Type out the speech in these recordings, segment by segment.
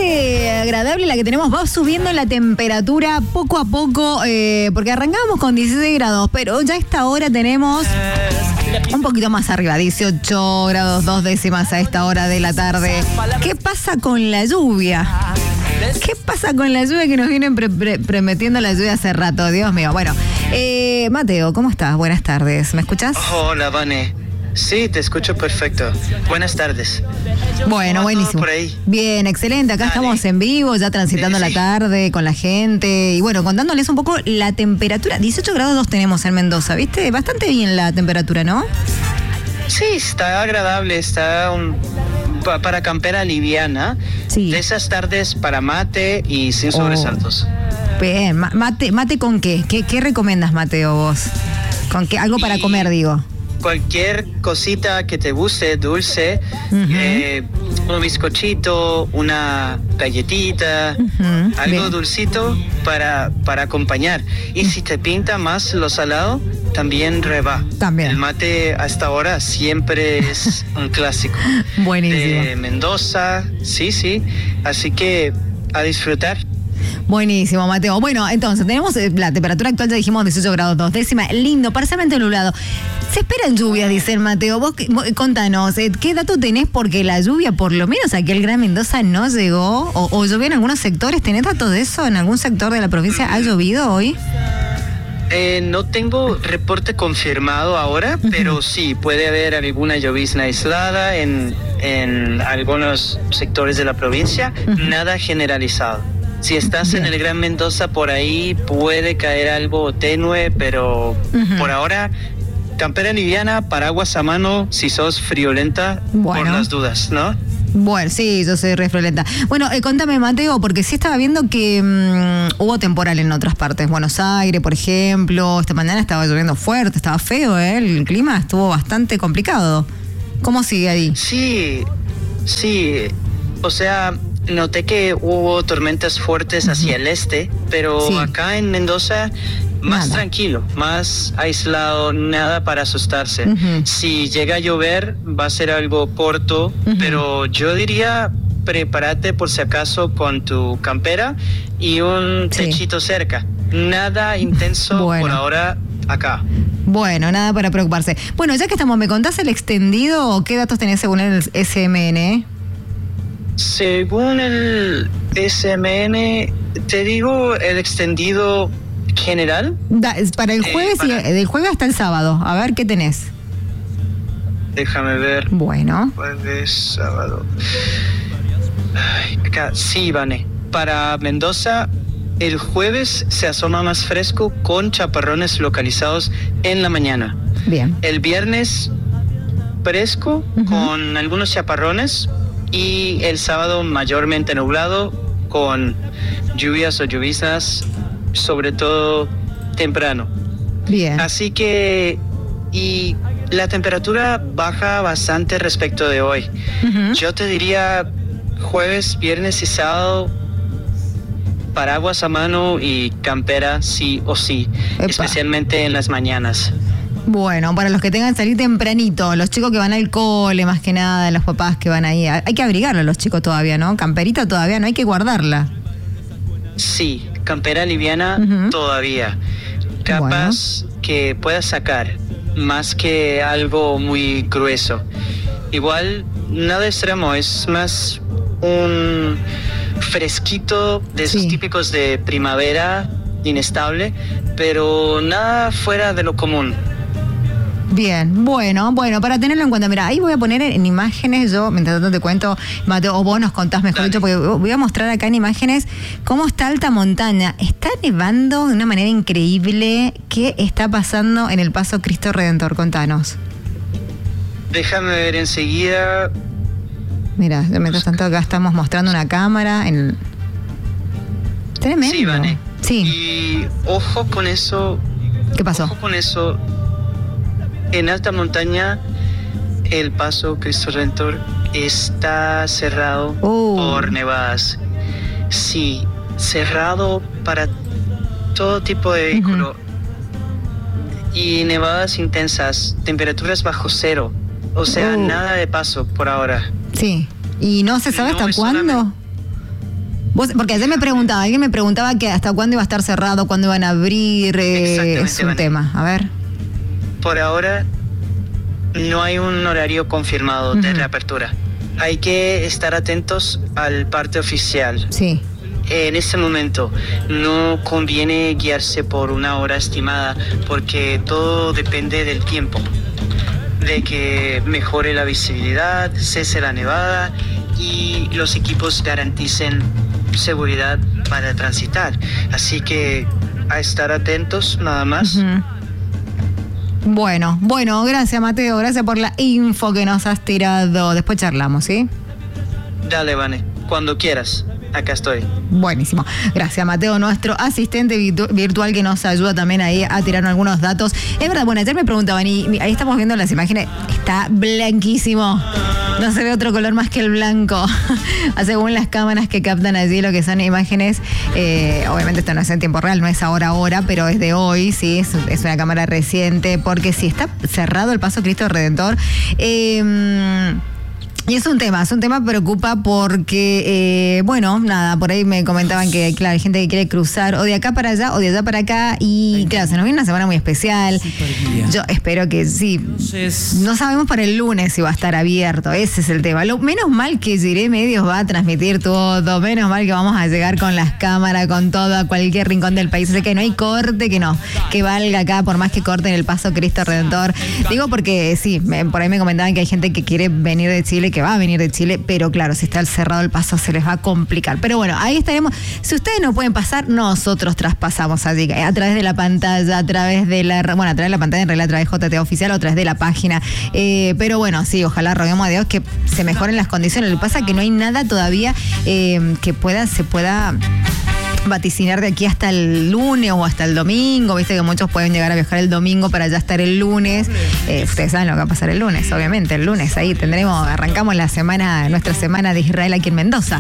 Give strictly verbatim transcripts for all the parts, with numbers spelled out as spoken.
tarde agradable la que tenemos, va subiendo la temperatura poco a poco, eh, porque arrancábamos con dieciséis grados, pero ya a esta hora tenemos un poquito más arriba, dieciocho grados, dos décimas a esta hora de la tarde. ¿Qué pasa con la lluvia? ¿Qué pasa con la lluvia que nos vienen pre- pre- prometiendo la lluvia hace rato? Dios mío. Bueno, eh, Mateo, ¿cómo estás? Buenas tardes. ¿Me escuchás? Hola, Vane. Sí, te escucho perfecto. Buenas tardes. Bueno, buenísimo. Por ahí? Bien, excelente. Acá Dale. Estamos en vivo, ya transitando sí, sí. la tarde con la gente. Y bueno, contándoles un poco la temperatura. dieciocho grados dos tenemos en Mendoza, ¿viste? Bastante bien la temperatura, ¿no? Sí, está agradable. Está un, pa, para campera liviana. Sí. De esas tardes para mate y sin sobresaltos. Oh. Bien, mate, ¿mate con qué? ¿Qué, qué recomiendas, Mateo, vos? ¿Con qué? Algo para y... comer, digo. Cualquier cosita que te guste, dulce, uh-huh. eh, un bizcochito, una galletita, uh-huh. algo Bien. dulcito para, para acompañar. Y uh-huh. si te pinta más lo salado, también reba. También. El mate hasta ahora siempre es un clásico. Buenísimo. De Mendoza, sí, sí. Así que a disfrutar. Buenísimo, Mateo. Bueno, entonces, tenemos la temperatura actual, ya dijimos dieciocho grados dos décimas. Lindo, parcialmente nublado. Se esperan lluvias, dice el Mateo. Vos, vos contanos, ¿qué dato tenés? Porque la lluvia, por lo menos aquí el Gran Mendoza, no llegó. O, o llovió en algunos sectores. ¿Tenés datos de eso? ¿En algún sector de la provincia ha llovido hoy? Eh, no tengo reporte confirmado ahora, uh-huh. pero sí, puede haber alguna llovizna aislada en, en algunos sectores de la provincia. Uh-huh. Nada generalizado. Si estás Bien. en el Gran Mendoza, por ahí puede caer algo tenue, pero uh-huh. por ahora, campera liviana, paraguas a mano, si sos friolenta, bueno. por las dudas, ¿no? Bueno, sí, yo soy re friolenta. Bueno, eh, contame, Mateo, porque sí estaba viendo que um, hubo temporal en otras partes. Buenos Aires, por ejemplo, esta mañana estaba lloviendo fuerte, estaba feo, ¿eh? El clima estuvo bastante complicado. ¿Cómo sigue ahí? Sí, sí, o sea... Noté que hubo tormentas fuertes hacia uh-huh. el este, pero sí. acá en Mendoza más nada. tranquilo, más aislado, nada para asustarse. Uh-huh. Si llega a llover va a ser algo corto, uh-huh. pero yo diría prepárate por si acaso con tu campera y un sí. techito cerca. Nada intenso bueno. por ahora acá. Bueno, nada para preocuparse. Bueno, ya que estamos, ¿me contás el extendido o qué datos tenés según el S M N? Según el S M N, te digo el extendido general. Da, para el jueves eh, para... y del jueves hasta el sábado. A ver, ¿qué tenés? Déjame ver. Bueno. Jueves, sábado. Ay, acá, sí, Vane. Para Mendoza, el jueves se asoma más fresco con chaparrones localizados en la mañana. Bien. El viernes, fresco uh-huh. con algunos chaparrones. Y el sábado mayormente nublado con lluvias o lloviznas, sobre todo temprano. Bien. Así que, y la temperatura baja bastante respecto de hoy. Uh-huh. Yo te diría jueves, viernes y sábado, paraguas a mano y campera sí o sí, Epa. especialmente en las mañanas. Bueno, para los que tengan que salir tempranito, los chicos que van al cole, más que nada, los papás que van ahí, hay que abrigarlo a los chicos todavía, ¿no? Camperita todavía, no hay que guardarla. Sí, campera liviana uh-huh. todavía. Capaz bueno. que puedas sacar, más que algo muy grueso. Igual, nada extremo, es más un fresquito de esos sí. típicos de primavera, inestable, pero nada fuera de lo común. Bien, bueno, bueno, para tenerlo en cuenta, mira, ahí voy a poner en imágenes, yo, mientras tanto te cuento, Mateo, o vos nos contás mejor dicho, porque voy a mostrar acá en imágenes cómo está alta montaña. Está nevando de una manera increíble. ¿Qué está pasando en el Paso Cristo Redentor? Contanos. Déjame ver enseguida. Mira, mientras tanto acá estamos mostrando una cámara. En... Tremendo. Sí, Vane. Sí. Y ojo con eso. ¿Qué pasó? Ojo con eso. En alta montaña, el Paso Cristo Redentor está cerrado oh. por nevadas. Sí, cerrado para todo tipo de vehículo. Uh-huh. Y nevadas intensas, temperaturas bajo cero. O sea, oh. nada de paso por ahora. Sí. ¿Y no se sabe no, hasta cuándo? Solamente... Vos, porque ayer me preguntaba, alguien me preguntaba que hasta cuándo iba a estar cerrado, cuándo iban a abrir, eh, es un Vane. tema. A ver. Por ahora no hay un horario confirmado uh-huh. de reapertura. Hay que estar atentos al parte oficial. Sí. En este momento no conviene guiarse por una hora estimada porque todo depende del tiempo, de que mejore la visibilidad, cese la nevada y los equipos garanticen seguridad para transitar. Así que a estar atentos nada más. Uh-huh. Bueno, bueno, gracias Mateo, gracias por la info que nos has tirado. Después charlamos, ¿sí? Dale, Vane, cuando quieras. Acá estoy. Buenísimo. Gracias, Mateo, nuestro asistente virtu- virtual que nos ayuda también ahí a tirar algunos datos. Es verdad, bueno, ayer me preguntaban, y ahí estamos viendo las imágenes, está blanquísimo. No se ve otro color más que el blanco. Según las cámaras que captan allí lo que son imágenes, eh, obviamente esto no es en tiempo real, no es ahora ahora, pero es de hoy, sí, es, es una cámara reciente, porque si está cerrado el Paso Cristo Redentor, eh, y es un tema, es un tema que preocupa porque, eh, bueno, nada, por ahí me comentaban que, claro, hay gente que quiere cruzar o de acá para allá o de allá para acá y, claro, se nos viene una semana muy especial. Yo espero que sí. No sabemos para el lunes si va a estar abierto, ese es el tema. Lo, menos mal que Giré Medios va a transmitir todo, menos mal que vamos a llegar con las cámaras, con todo, a cualquier rincón del país. O sea, que no hay corte, que no, que valga acá, por más que corten el Paso Cristo Redentor. Digo porque, sí, me, por ahí me comentaban que hay gente que quiere venir de Chile, que va a venir de Chile, pero claro, si está cerrado el paso se les va a complicar. Pero bueno, ahí estaremos. Si ustedes no pueden pasar, nosotros traspasamos allí, a través de la pantalla, a través de la, bueno, a través de la pantalla, en realidad a través de J T A Oficial o a través de la página. Eh, pero bueno, sí, ojalá roguemos a Dios que se mejoren las condiciones. Lo que pasa es que no hay nada todavía eh, que pueda, se pueda vaticinar de aquí hasta el lunes o hasta el domingo. Viste que muchos pueden llegar a viajar el domingo para ya estar el lunes. Eh, ustedes saben lo que va a pasar el lunes, obviamente. El lunes ahí tendremos, arrancamos la semana, nuestra semana de Israel aquí en Mendoza.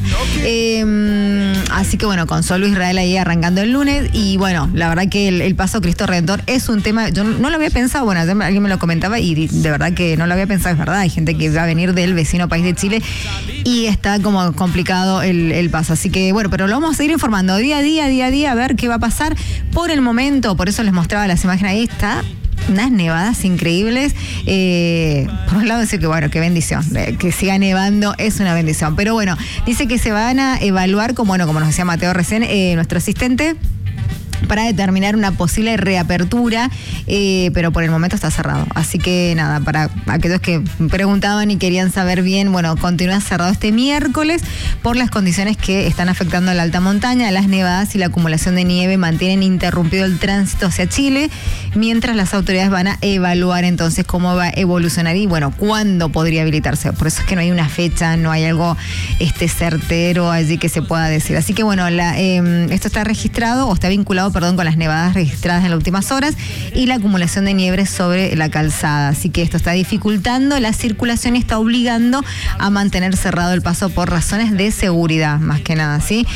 Eh, así que bueno, con solo Israel ahí arrancando el lunes. Y bueno, la verdad que el, el Paso Cristo Redentor es un tema, yo no lo había pensado, bueno, alguien me lo comentaba y de verdad que no lo había pensado, es verdad. Hay gente que va a venir del vecino país de Chile y está como complicado el, el paso. Así que bueno, pero lo vamos a seguir informando día a día, día a día, a ver qué va a pasar. Por el momento, por eso les mostraba las imágenes, ahí está, unas nevadas increíbles. Eh, por un lado decir que bueno, qué bendición, eh, que siga nevando es una bendición. Pero bueno, dice que se van a evaluar, como bueno, como nos decía Mateo recién, eh, nuestro asistente, para determinar una posible reapertura, eh, pero por el momento está cerrado. Así que nada, para aquellos que preguntaban y querían saber bien, bueno, continúa cerrado este miércoles por las condiciones que están afectando a la alta montaña. Las nevadas y la acumulación de nieve mantienen interrumpido el tránsito hacia Chile, mientras las autoridades van a evaluar entonces cómo va a evolucionar y bueno, cuándo podría habilitarse. Por eso es que no hay una fecha, no hay algo este certero allí que se pueda decir. Así que bueno, la, eh, esto está registrado o está vinculado perdón, con las nevadas registradas en las últimas horas y la acumulación de nieve sobre la calzada. Así que esto está dificultando la circulación y está obligando a mantener cerrado el paso por razones de seguridad, más que nada, ¿sí?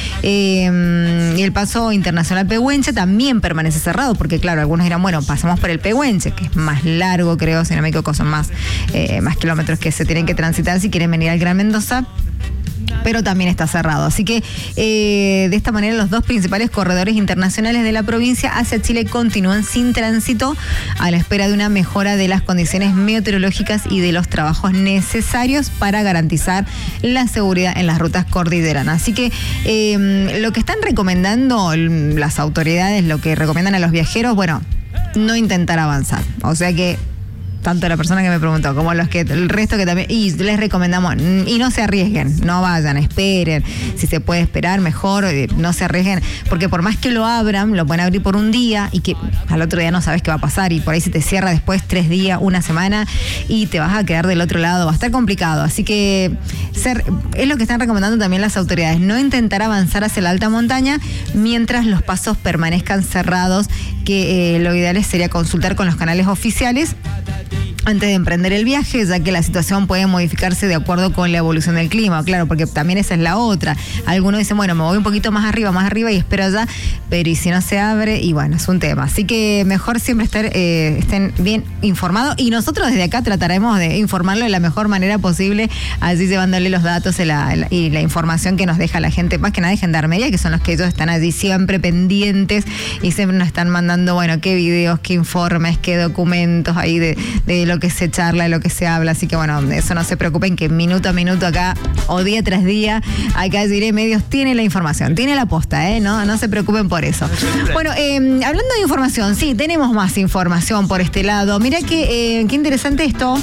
Eh, y el paso internacional Pehuenche también permanece cerrado, porque claro, algunos dirán, bueno, pasamos por el Pehuenche, que es más largo, creo, si no me equivoco, son más, eh, más kilómetros que se tienen que transitar si quieren venir al Gran Mendoza, pero también está cerrado. Así que eh, de esta manera los dos principales corredores internacionales de la provincia hacia Chile continúan sin tránsito a la espera de una mejora de las condiciones meteorológicas y de los trabajos necesarios para garantizar la seguridad en las rutas cordilleranas. Así que eh, lo que están recomendando las autoridades, lo que recomiendan a los viajeros, bueno, no intentar avanzar. O sea que tanto la persona que me preguntó como los que el resto que también, y les recomendamos, y no se arriesguen, no vayan, esperen, si se puede esperar mejor, no se arriesguen, porque por más que lo abran, lo pueden abrir por un día y que al otro día no sabes qué va a pasar y por ahí se te cierra después tres días, una semana y te vas a quedar del otro lado, va a estar complicado. Así que ser, es lo que están recomendando también las autoridades, no intentar avanzar hacia la alta montaña mientras los pasos permanezcan cerrados, que eh, lo ideal sería consultar con los canales oficiales antes de emprender el viaje, ya que la situación puede modificarse de acuerdo con la evolución del clima, claro, porque también esa es la otra. Algunos dicen, bueno, me voy un poquito más arriba, más arriba y espero allá, pero y si no se abre, y bueno, es un tema. Así que mejor siempre estar, eh, estén bien informados, y nosotros desde acá trataremos de informarlo de la mejor manera posible, así llevándole los datos y la, la, y la información que nos deja la gente, más que nada de Gendarmería, que son los que ellos están allí siempre pendientes y siempre nos están mandando, bueno, qué videos, qué informes, qué documentos ahí de, de lo que se charla, de lo que se habla. Así que bueno, de eso no se preocupen, que minuto a minuto acá, o día tras día, acá Diré Medios tiene la información, tiene la posta, ¿eh? No, no se preocupen por eso. Bueno, eh, hablando de información, sí, tenemos más información por este lado. Mirá que, eh, qué interesante esto.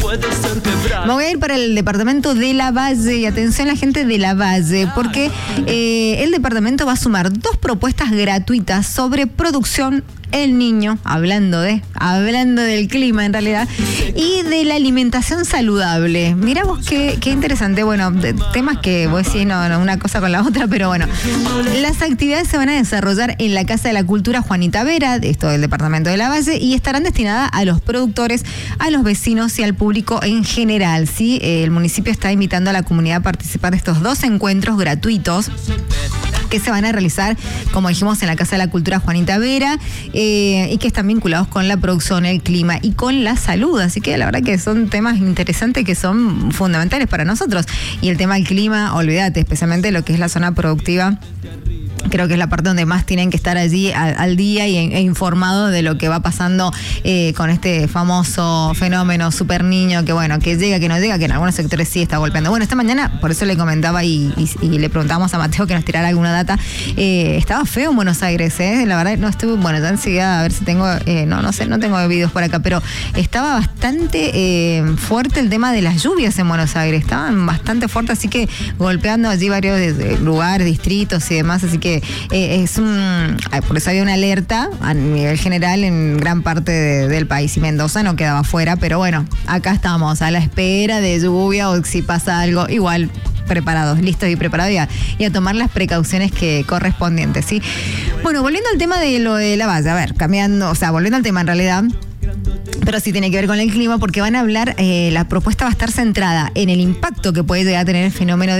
Me voy a ir para el departamento de Lavalle, y atención a la gente de Lavalle, porque eh, el departamento va a sumar dos propuestas gratuitas sobre producción El Niño, hablando de, hablando del clima en realidad, y de la alimentación saludable. Mirá vos qué, qué interesante. Bueno, de, temas que vos decís, no, no, una cosa con la otra, pero bueno. Las actividades se van a desarrollar en la Casa de la Cultura Juanita Vera, esto del departamento de Lavalle, y estarán destinadas a los productores, a los vecinos y al público en general, ¿sí? El municipio está invitando a la comunidad a participar de estos dos encuentros gratuitos que se van a realizar, como dijimos, en la Casa de la Cultura Juanita Vera, eh, y que están vinculados con la producción, el clima y con la salud. Así que la verdad que son temas interesantes que son fundamentales para nosotros. Y el tema del clima, olvídate, especialmente lo que es la zona productiva. Creo que es la parte donde más tienen que estar allí al, al día y e informados de lo que va pasando eh, con este famoso fenómeno super niño, que bueno, que llega, que no llega, que en algunos sectores sí está golpeando. Bueno, esta mañana, por eso le comentaba y, y, y le preguntábamos a Mateo que nos tirara alguna data. Eh, estaba feo en Buenos Aires, ¿eh? La verdad no estuve, bueno, ya enseguida a ver si tengo, eh, no, no sé, no tengo videos por acá, pero estaba bastante eh, fuerte el tema de las lluvias en Buenos Aires, estaban bastante fuertes, así que golpeando allí varios eh, lugares, distritos y demás, así que Eh, es un, por eso había una alerta a nivel general en gran parte de, del país, y Mendoza no quedaba fuera, pero bueno, acá estamos a la espera de lluvia o si pasa algo, igual preparados, listos y preparados, y a, y a tomar las precauciones que correspondientes, ¿sí? Bueno, volviendo al tema de lo de Lavalle, a ver, cambiando, o sea, volviendo al tema en realidad, pero sí tiene que ver con el clima, porque van a hablar, eh, la propuesta va a estar centrada en el impacto que puede llegar a tener el fenómeno de